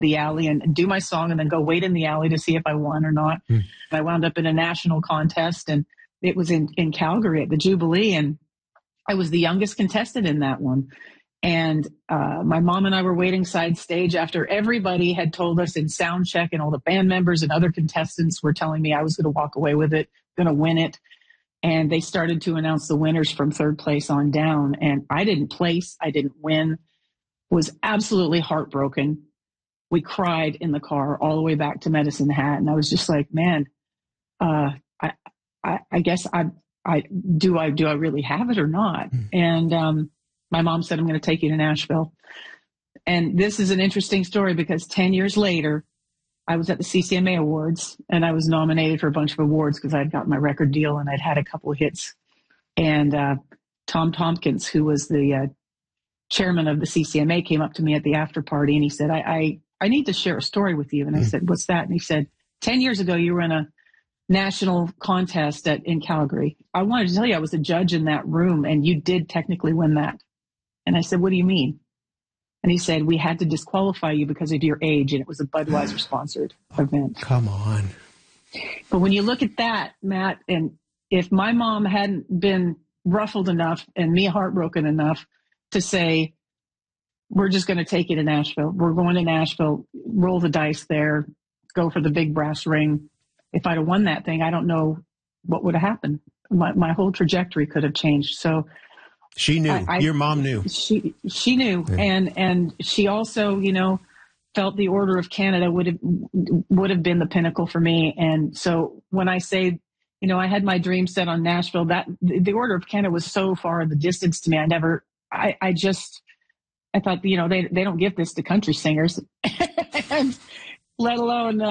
the alley and do my song and then go wait in the alley to see if I won or not. I wound up in a national contest, and it was in Calgary at the Jubilee, and I was the youngest contestant in that one. And my mom and I were waiting side stage after everybody had told us in sound check, and all the band members and other contestants were telling me I was going to walk away with it, going to win it. And they started to announce the winners from third place on down. And I didn't place. I didn't win. Was absolutely heartbroken. We cried in the car all the way back to Medicine Hat. And I was just like, man, I guess do I really have it or not? And my mom said, I'm going to take you to Nashville. And this is an interesting story because 10 years later, I was at the CCMA Awards, and I was nominated for a bunch of awards because I'd got my record deal and I'd had a couple of hits. And Tom Tompkins, who was the chairman of the CCMA, came up to me at the after party, and he said, I need to share a story with you. And I said, what's that? And he said, 10 years ago, you were in a national contest in Calgary. I wanted to tell you I was a judge in that room, and you did technically win that. And I said, what do you mean? And he said, we had to disqualify you because of your age, and it was a Budweiser-sponsored event. Come on. But when you look at that, Matt, and if my mom hadn't been ruffled enough and me heartbroken enough to say, we're just going to take you to Nashville. We're going to Nashville, roll the dice there, go for the big brass ring. If I'd have won that thing, I don't know what would have happened. My whole trajectory could have changed. So she knew. Your mom knew. She knew, yeah. And she also, felt the Order of Canada would have been the pinnacle for me. And so when I say, I had my dream set on Nashville, that the Order of Canada was so far in the distance to me. I thought, they don't give this to country singers, and let alone,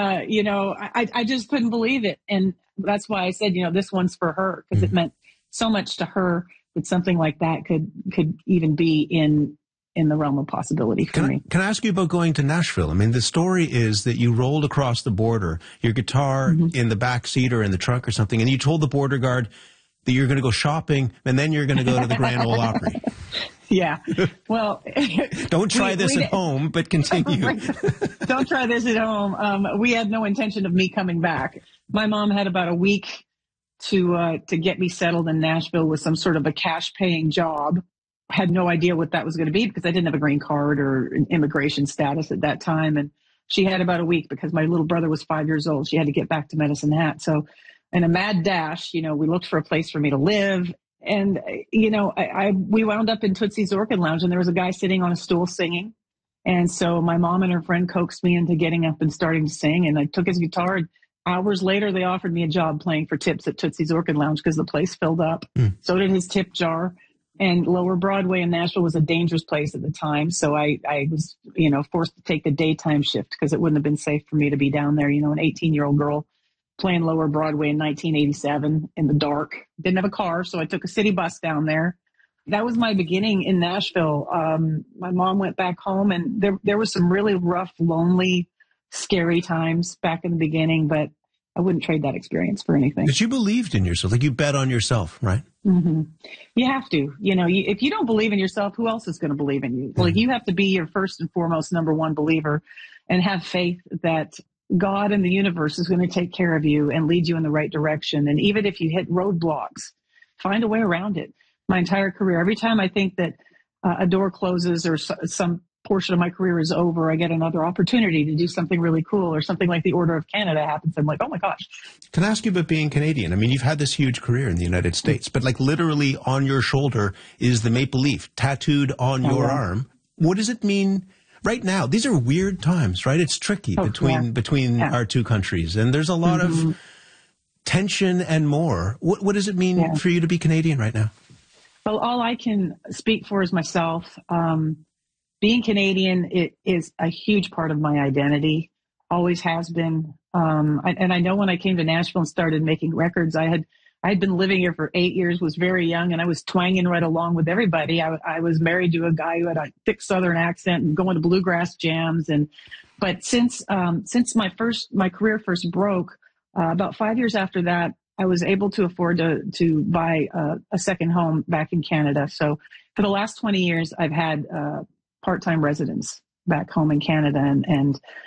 I just couldn't believe it. And that's why I said, this one's for her, because it meant so much to her that something like that could even be in the realm of possibility for me. Can I ask you about going to Nashville? I mean, the story is that you rolled across the border, your guitar in the back seat or in the trunk or something, and you told the border guard that you're going to go shopping, and then you're going to go to the Grand Ole Opry. Yeah. Well, don't try this at home, but continue. Don't try this at home. We had no intention of me coming back. My mom had about a week to get me settled in Nashville with some sort of a cash paying job. Had no idea what that was going to be because I didn't have a green card or immigration status at that time. And she had about a week because my little brother was 5 years old. She had to get back to Medicine Hat. So in a mad dash, we looked for a place for me to live. And, we wound up in Tootsie's Orchid Lounge, and there was a guy sitting on a stool singing. And so my mom and her friend coaxed me into getting up and starting to sing. And I took his guitar, and hours later, they offered me a job playing for tips at Tootsie's Orchid Lounge because the place filled up. So did his tip jar. And Lower Broadway in Nashville was a dangerous place at the time. So I was, forced to take the daytime shift because it wouldn't have been safe for me to be down there, an 18-year-old girl playing Lower Broadway in 1987 in the dark. Didn't have a car, so I took a city bus down there. That was my beginning in Nashville. My mom went back home, and there was some really rough, lonely, scary times back in the beginning, but I wouldn't trade that experience for anything. But you believed in yourself, like you bet on yourself, right? Mm-hmm. You have to. If you don't believe in yourself, who else is going to believe in you? Like, you have to be your first and foremost number one believer and have faith that God and the universe is going to take care of you and lead you in the right direction. And even if you hit roadblocks, find a way around it. My entire career, every time I think that a door closes or some portion of my career is over, I get another opportunity to do something really cool, or something like the Order of Canada happens. I'm like, oh my gosh. Can I ask you about being Canadian? I mean, you've had this huge career in the United States, but like literally on your shoulder is the maple leaf tattooed on your arm. What does it mean? Right now, these are weird times, right? It's tricky between our two countries, and there's a lot of tension and more. What does it mean for you to be Canadian right now? Well, all I can speak for is myself. Being Canadian, it is a huge part of my identity, always has been. And I know when I came to Nashville and started making records, I had been living here for 8 years, was very young, and I was twanging right along with everybody. I was married to a guy who had a thick Southern accent and going to bluegrass jams. But since my career first broke, about 5 years after that, I was able to afford to buy a second home back in Canada. So for the last 20 years, I've had part-time residence back home in Canada, and